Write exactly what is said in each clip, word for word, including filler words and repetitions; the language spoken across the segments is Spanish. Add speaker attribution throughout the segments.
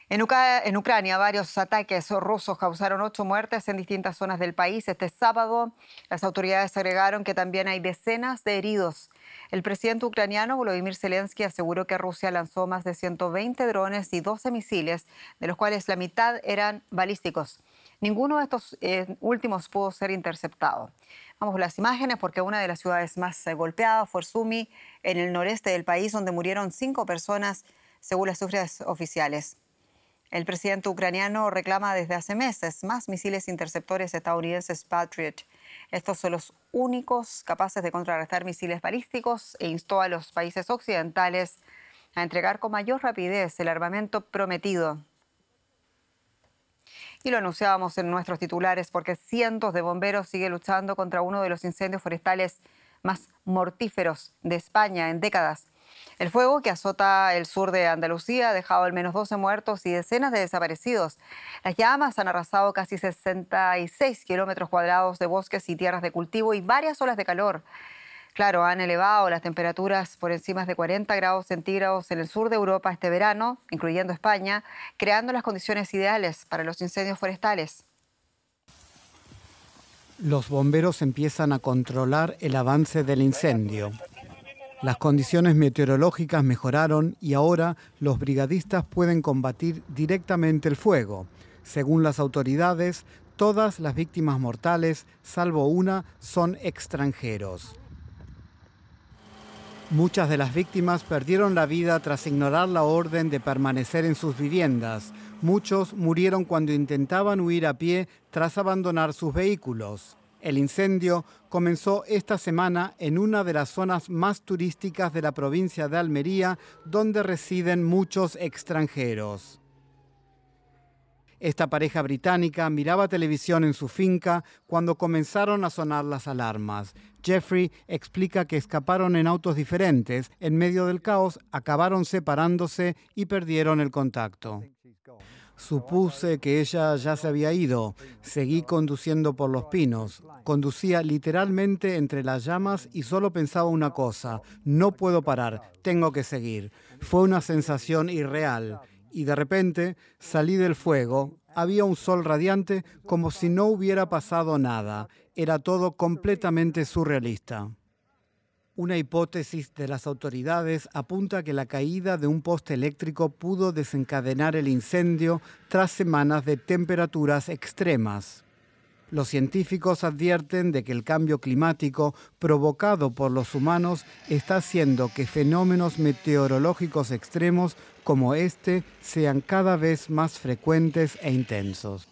Speaker 1: En, Uca- en Ucrania, varios ataques rusos causaron ocho muertes en distintas zonas del país. Este sábado, las autoridades agregaron que también hay decenas de heridos. El presidente ucraniano Volodymyr Zelensky aseguró que Rusia lanzó más de ciento veinte drones y doce misiles, de los cuales la mitad eran balísticos. Ninguno de estos eh, últimos pudo ser interceptado. Vamos a las imágenes porque una de las ciudades más eh, golpeadas fue Sumy, en el noreste del país, donde murieron cinco personas, según las cifras oficiales. El presidente ucraniano reclama desde hace meses más misiles interceptores estadounidenses Patriot. Estos son los únicos capaces de contrarrestar misiles balísticos e instó a los países occidentales a entregar con mayor rapidez el armamento prometido. Y lo anunciábamos en nuestros titulares porque cientos de bomberos siguen luchando contra uno de los incendios forestales más mortíferos de España en décadas. El fuego que azota el sur de Andalucía ha dejado al menos doce muertos y decenas de desaparecidos. Las llamas han arrasado casi sesenta y seis kilómetros cuadrados de bosques y tierras de cultivo y varias olas de calor. Claro, han elevado las temperaturas por encima de cuarenta grados centígrados en el sur de Europa este verano, incluyendo España, creando las condiciones ideales para los incendios forestales.
Speaker 2: Los bomberos empiezan a controlar el avance del incendio. Las condiciones meteorológicas mejoraron y ahora los brigadistas pueden combatir directamente el fuego. Según las autoridades, todas las víctimas mortales, salvo una, son extranjeros. Muchas de las víctimas perdieron la vida tras ignorar la orden de permanecer en sus viviendas. Muchos murieron cuando intentaban huir a pie tras abandonar sus vehículos. El incendio comenzó esta semana en una de las zonas más turísticas de la provincia de Almería, donde residen muchos extranjeros. Esta pareja británica miraba televisión en su finca cuando comenzaron a sonar las alarmas. Jeffrey explica que escaparon en autos diferentes. En medio del caos, acabaron separándose y perdieron el contacto. Supuse que ella ya se había ido. Seguí conduciendo por los pinos. Conducía literalmente entre las llamas y solo pensaba una cosa: no puedo parar, tengo que seguir. Fue una sensación irreal. Y de repente salí del fuego. Había un sol radiante como si no hubiera pasado nada. Era todo completamente surrealista. Una hipótesis de las autoridades apunta a que la caída de un poste eléctrico pudo desencadenar el incendio tras semanas de temperaturas extremas. Los científicos advierten de que el cambio climático provocado por los humanos está haciendo que fenómenos meteorológicos extremos como este sean cada vez más frecuentes e intensos.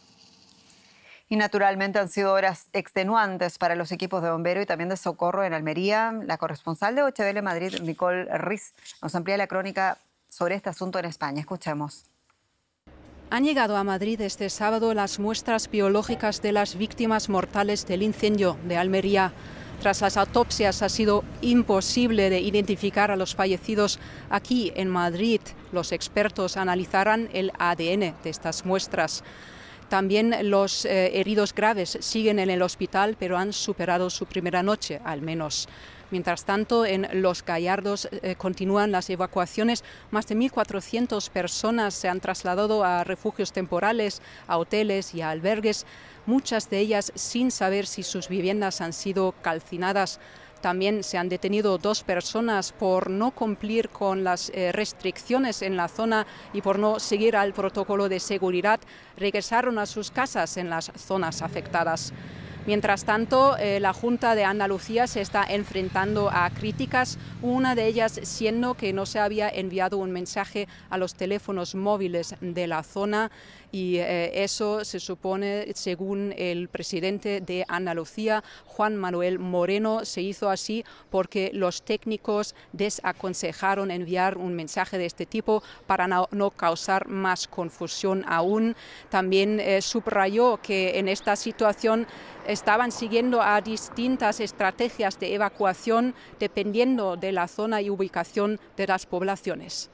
Speaker 1: Y naturalmente han sido horas extenuantes para los equipos de bombero y también de socorro en Almería. La corresponsal de Deutsche Welle Madrid, Nicole Riz, nos amplía la crónica sobre este asunto en España. Escuchemos.
Speaker 3: Han llegado a Madrid este sábado las muestras biológicas de las víctimas mortales del incendio de Almería. Tras las autopsias ha sido imposible de identificar a los fallecidos. Aquí en Madrid los expertos analizarán el A D N de estas muestras. También los eh, heridos graves siguen en el hospital, pero han superado su primera noche, al menos. Mientras tanto, en Los Gallardos eh, continúan las evacuaciones. Más de mil cuatrocientas personas se han trasladado a refugios temporales, a hoteles y a albergues, muchas de ellas sin saber si sus viviendas han sido calcinadas. También se han detenido dos personas por no cumplir con las eh, restricciones en la zona y por no seguir al protocolo de seguridad. Regresaron a sus casas en las zonas afectadas. Mientras tanto, eh, la Junta de Andalucía se está enfrentando a críticas, una de ellas siendo que no se había enviado un mensaje a los teléfonos móviles de la zona, y eh, eso se supone, según el presidente de Andalucía, Juan Manuel Moreno, se hizo así porque los técnicos desaconsejaron enviar un mensaje de este tipo para no, no causar más confusión aún. También eh, subrayó que en esta situación estaban siguiendo a distintas estrategias de evacuación dependiendo de la zona y ubicación de las poblaciones.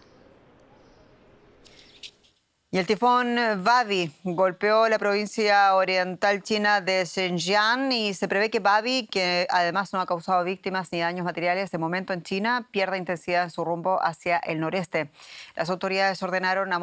Speaker 1: Y el tifón Babi golpeó la provincia oriental china de Xinjiang y se prevé que Babi, que además no ha causado víctimas ni daños materiales de momento en China, pierda intensidad en su rumbo hacia el noreste. Las autoridades ordenaron a